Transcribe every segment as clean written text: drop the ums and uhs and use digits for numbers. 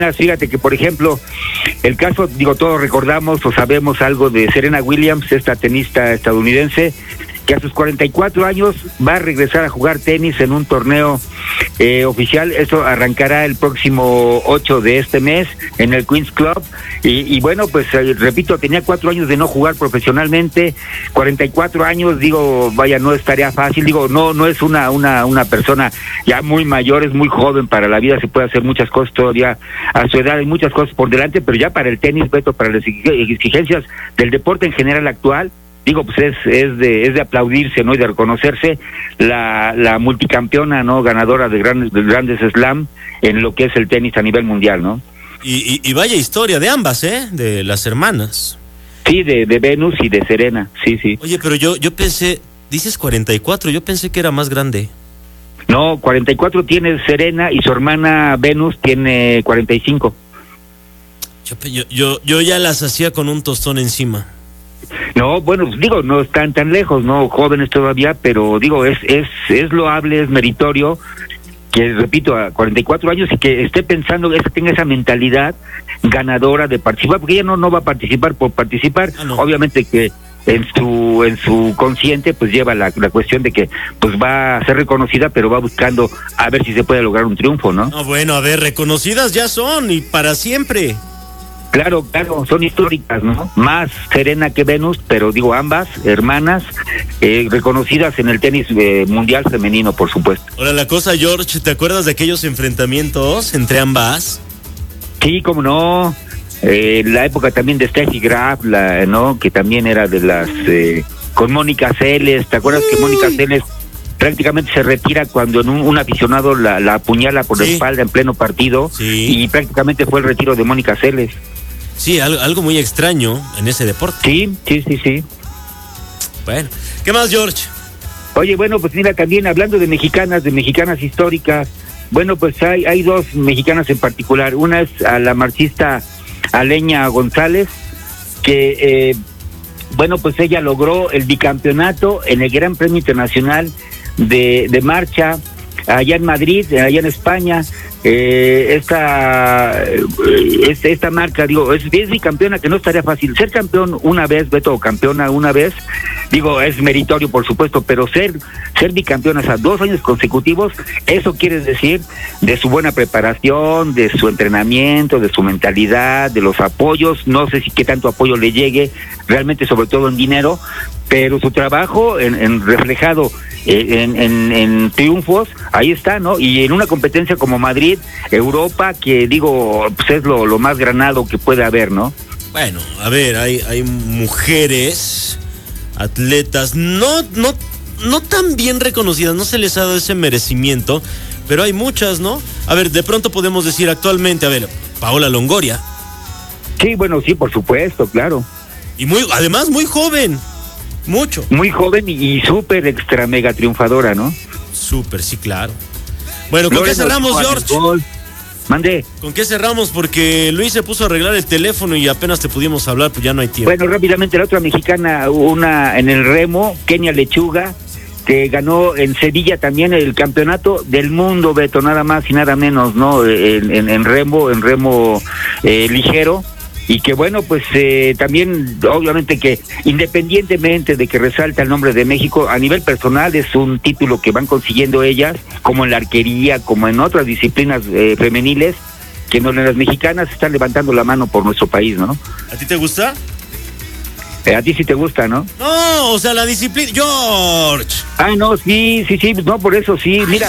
Fíjate que, por ejemplo, el caso, digo, todos recordamos o sabemos algo de Serena Williams, esta tenista estadounidense, que a sus 44 años va a regresar a jugar tenis en un torneo oficial. Eso arrancará el próximo 8 de este mes en el Queen's Club. Y bueno, pues repito, tenía 4 años de no jugar profesionalmente, 44 años, digo, vaya, no es tarea fácil, digo, no es una persona ya muy mayor, es muy joven para la vida, se puede hacer muchas cosas todavía a su edad, hay muchas cosas por delante, pero ya para el tenis, Beto, para las exigencias del deporte en general actual, digo, pues es de aplaudirse, ¿no? Y de reconocerse la multicampeona, ¿no? Ganadora de grandes slam en lo que es el tenis a nivel mundial, ¿no? Y vaya historia de ambas, de las hermanas. Sí, de Venus y de Serena, sí. Oye, pero yo pensé, dices 44, yo pensé que era más grande. No, 44 tiene Serena y su hermana Venus tiene 45. Yo ya las hacía con un tostón encima. No, bueno, digo, no están tan lejos, no, jóvenes todavía, pero digo, es loable, es meritorio, que repito, a 44 años y que esté pensando, que tenga esa mentalidad ganadora de participar, porque ella no va a participar por participar, no. Obviamente que en su consciente pues lleva la cuestión de que pues va a ser reconocida, pero va buscando a ver si se puede lograr un triunfo, ¿no? No, bueno, a ver, reconocidas ya son y para siempre. Claro, son históricas, ¿no? Más Serena que Venus, pero digo, ambas hermanas reconocidas en el tenis mundial femenino, por supuesto. Ahora la cosa, George, ¿te acuerdas de aquellos enfrentamientos entre ambas? Sí, cómo no. La época también de Steffi Graf, ¿no? Que también era de las... con Mónica Seles, ¿te acuerdas que Mónica Seles prácticamente se retira cuando un aficionado la apuñala por la espalda en pleno partido? Sí. Y prácticamente fue el retiro de Mónica Seles. Sí, algo muy extraño en ese deporte. Sí. Bueno, ¿qué más, George? Oye, bueno, pues mira, también hablando de mexicanas históricas, bueno, pues hay dos mexicanas en particular. Una es a la marchista Aleña González, que, bueno, pues ella logró el bicampeonato en el Gran Premio Internacional de marcha allá en Madrid, allá en España. Esta marca, digo, es bicampeona, que no estaría fácil. Ser campeón una vez, Beto, o campeona una vez, digo, es meritorio, por supuesto, pero ser bicampeona a 2 años consecutivos, eso quiere decir de su buena preparación, de su entrenamiento, de su mentalidad, de los apoyos. No sé si qué tanto apoyo le llegue, realmente, sobre todo en dinero, pero su trabajo en reflejado en triunfos, ahí está, ¿no? Y en una competencia como Madrid, Europa, que digo, pues es lo más granado que puede haber, ¿no? Bueno, a ver, hay mujeres, atletas, no tan bien reconocidas, no se les ha dado ese merecimiento, pero hay muchas, ¿no? A ver, de pronto podemos decir actualmente, a ver, Paola Longoria. Sí, bueno, sí, por supuesto, claro. Y además muy joven. Mucho. Muy joven y súper extra mega triunfadora, ¿no? Súper, sí, claro. Bueno, ¿con qué cerramos, George? Mande. ¿Con qué cerramos? Porque Luis se puso a arreglar el teléfono y apenas te pudimos hablar, pues ya no hay tiempo. Bueno, rápidamente, la otra mexicana, una en el remo, Kenia Lechuga, que ganó en Sevilla también el campeonato del mundo, Beto, nada más y nada menos, ¿no? En remo ligero. Y que bueno, pues también obviamente que independientemente de que resalta el nombre de México, a nivel personal es un título que van consiguiendo ellas, como en la arquería, como en otras disciplinas femeniles, que en las mexicanas están levantando la mano por nuestro país, ¿no? ¿A ti te gusta? A ti sí te gusta, ¿no? No, o sea, la disciplina... ¡George! Ah, no, sí, no, por eso sí, mira,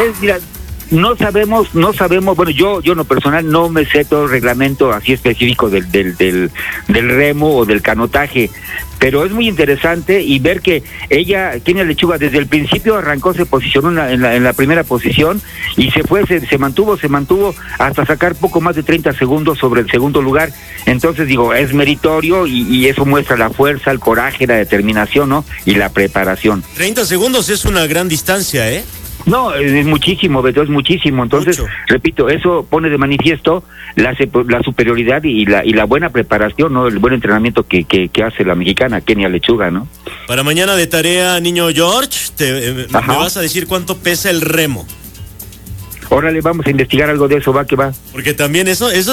no sabemos, bueno, yo en lo personal no me sé todo el reglamento así específico del remo o del canotaje, pero es muy interesante y ver que ella, Kenia Lechuga, desde el principio arrancó, se posicionó en la primera posición y se mantuvo hasta sacar poco más de 30 segundos sobre el segundo lugar. Entonces digo, es meritorio y eso muestra la fuerza, el coraje, la determinación, ¿no? Y la preparación. 30 segundos es una gran distancia, ¿eh? No, es muchísimo, Beto, es muchísimo. Entonces, repito, eso pone de manifiesto la superioridad y la buena preparación, ¿no? El buen entrenamiento que hace la mexicana, Kenia Lechuga, ¿no? Para mañana de tarea, niño George, me vas a decir cuánto pesa el remo. Órale, vamos a investigar algo de eso, va que va. Porque también eso